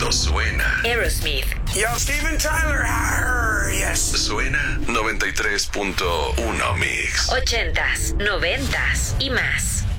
cuando suena Aerosmith. Yo, Steven Tyler. Yes. Suena 93.1 Mix. 80s, 90s y más.